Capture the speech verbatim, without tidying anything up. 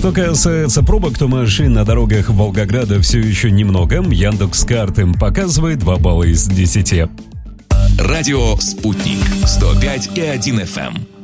Что касается пробок, то машин на дорогах Волгограда все еще немного. Яндекс.Карты показывает два балла из десяти. Радио «Спутник» сто пять и один эф эм.